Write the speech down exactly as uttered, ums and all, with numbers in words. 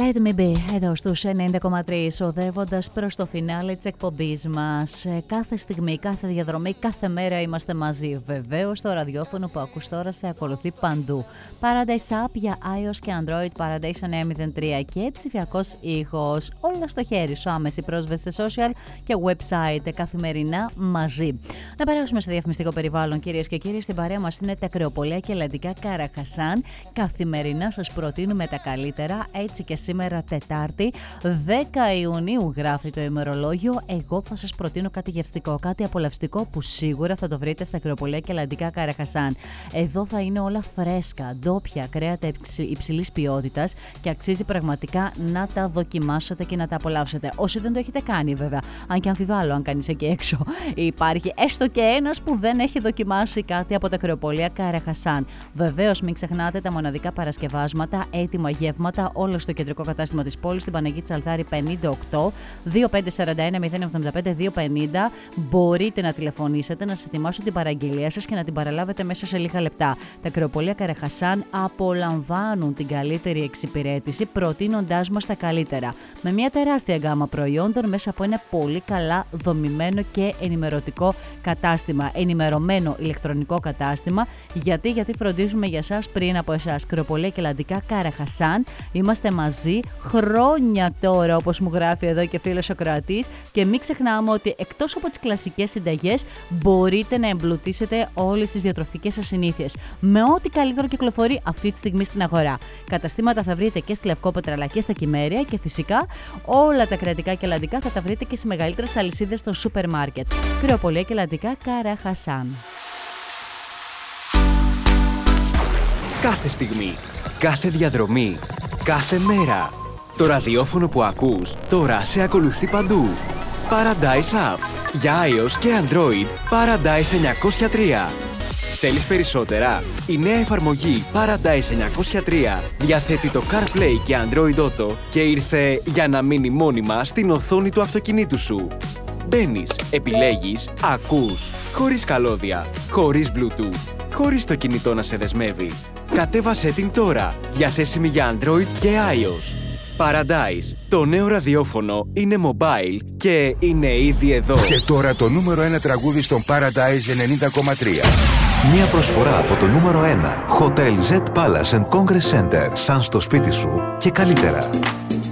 Let me be, εδώ στους ενενήντα κόμμα τρία, οδεύοντας προς το φινάλε της εκπομπής μας. Κάθε στιγμή, κάθε διαδρομή, κάθε μέρα είμαστε μαζί. Βεβαίως, το ραδιόφωνο που ακούς τώρα σε ακολουθεί παντού. Paradise App για iOS και Android, Paradise εννιακόσια μηδέν τρία και ψηφιακός ήχος. Όλα στο χέρι σου, άμεση πρόσβαση σε social και website, καθημερινά μαζί. Να περάσουμε σε διαφημιστικό περιβάλλον, κυρίες και κύριοι. Στην παρέα μας είναι τα κρεοπολία και ελαντικά Καραχασάν. Καθημερινά σας προτείνουμε τα καλύτερα, έτσι και σήμερα Τετάρτη δέκα Ιουνίου γράφει το ημερολόγιο. Εγώ θα σας προτείνω κάτι γευστικό, κάτι απολαυστικό που σίγουρα θα το βρείτε στα κρεοπολία και ελαντικά Καραχασάν. Εδώ θα είναι όλα φρέσκα, ντόπια, κρέατα υψηλής ποιότητας και αξίζει πραγματικά να τα δοκιμάσετε και να τα απολαύσετε. Όσοι δεν το έχετε κάνει, βέβαια, αν και αμφιβάλλω αν κανείς εκεί έξω υπάρχει έστω και ένας που δεν έχει δοκιμάσει κάτι από τα κρεοπολία Καραχασάν. Βεβαίως, μην ξεχνάτε τα μοναδικά παρασκευάσματα, έτοιμα γεύματα, όλο στο κεντρικό κατάστημα της πόλης, στην Παναγία Τσαλθάρη πενήντα οκτώ, δύο πέντε τέσσερα ένα μηδέν εβδομήντα πέντε δύο πενήντα. Μπορείτε να τηλεφωνήσετε, να σας ετοιμάσουν την παραγγελία σας και να την παραλάβετε μέσα σε λίγα λεπτά. Τα κρεοπολία Καραχασάν απολαμβάνουν την καλύτερη εξυπηρέτηση, προτείνοντάς μας τα καλύτερα. Με μια τεράστια γκάμα προϊόντων μέσα από ένα πολύ καλά δομημένο και ενημερωτικό κατάστημα. Ενημερωμένο ηλεκτρονικό κατάστημα. Γιατί, γιατί φροντίζουμε για σας πριν από εσάς. Κρεοπολία και ελαντικά Καραχασάν. Είμαστε μαζί χρόνια τώρα, όπως μου γράφει εδώ και φίλος ο Κροατής, και μην ξεχνάμε ότι εκτός από τις κλασικές συνταγές μπορείτε να εμπλουτίσετε όλες τις διατροφικές σας συνήθειες με ό,τι καλύτερο κυκλοφορεί αυτή τη στιγμή στην αγορά. Καταστήματα θα βρείτε και στη Λευκόπετρα αλλά και στα Κυμέρια και φυσικά όλα τα κρατικά και ελαντικά θα τα βρείτε και σε μεγαλύτερες αλυσίδες των σούπερ μάρκετ. Κρεοπολία και ελαντικά Καραχασάν. Κάθε στιγμή, κάθε διαδρομή, κάθε μέρα. Το ραδιόφωνο που ακούς τώρα σε ακολουθεί παντού. Paradise App για iOS και Android, Paradise εννιακόσια τρία. Θέλεις περισσότερα? Η νέα εφαρμογή Paradise εννιακόσια τρία διαθέτει το CarPlay και Android Auto και ήρθε για να μείνει μόνιμα στην οθόνη του αυτοκινήτου σου. Μπαίνεις, επιλέγεις, ακούς, χωρίς καλώδια, χωρίς Bluetooth, χωρίς το κινητό να σε δεσμεύει. Κατέβασέ την τώρα, διαθέσιμη για Android και iOS. Paradise, το νέο ραδιόφωνο, είναι mobile και είναι ήδη εδώ. Και τώρα το νούμερο ένα τραγούδι στον Paradise ενενήντα κόμμα τρία. Μια προσφορά από το νούμερο ένα, Hotel Z Palace and Congress Center, σαν στο σπίτι σου και καλύτερα.